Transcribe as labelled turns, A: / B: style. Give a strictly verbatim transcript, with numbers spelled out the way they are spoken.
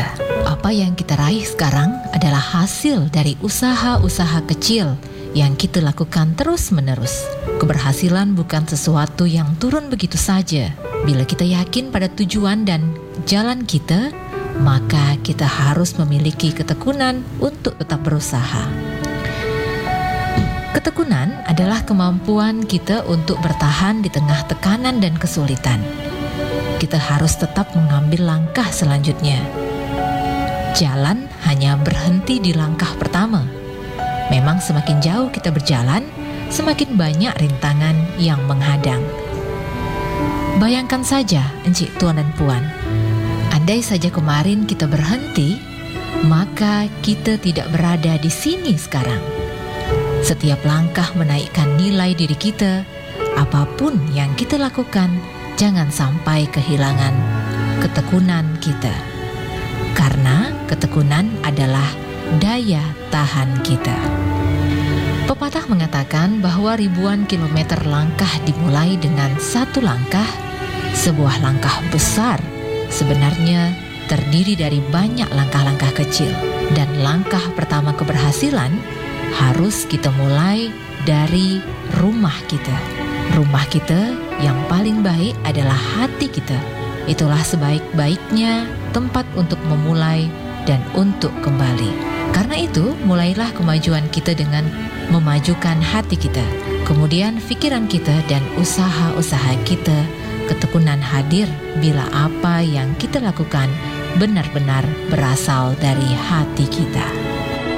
A: kita. Apa yang kita raih sekarang adalah hasil dari usaha-usaha kecil yang kita lakukan terus-menerus. Keberhasilan bukan sesuatu yang turun begitu saja. Bila kita yakin pada tujuan dan jalan kita, maka kita harus memiliki ketekunan untuk tetap berusaha. Ketekunan adalah kemampuan kita untuk bertahan di tengah tekanan dan kesulitan. Kita harus tetap mengambil langkah selanjutnya. Jalan hanya berhenti di langkah pertama. Memang semakin jauh kita berjalan, semakin banyak rintangan yang menghadang. Bayangkan saja, encik, tuan dan puan, andai saja kemarin kita berhenti, maka kita tidak berada di sini sekarang. Setiap langkah menaikkan nilai diri kita. Apapun yang kita lakukan, jangan sampai kehilangan ketekunan kita. Karena ketekunan adalah daya tahan kita. Pepatah mengatakan bahwa ribuan kilometer langkah dimulai dengan satu langkah. Sebuah langkah besar sebenarnya terdiri dari banyak langkah-langkah kecil. Dan langkah pertama keberhasilan harus kita mulai dari rumah kita. Rumah kita yang paling baik adalah hati kita. Itulah sebaik-baiknya tempat untuk memulai dan untuk kembali. Karena itu, mulailah kemajuan kita dengan memajukan hati kita. Kemudian pikiran kita dan usaha-usaha kita. Ketekunan hadir bila apa yang kita lakukan benar-benar berasal dari hati kita.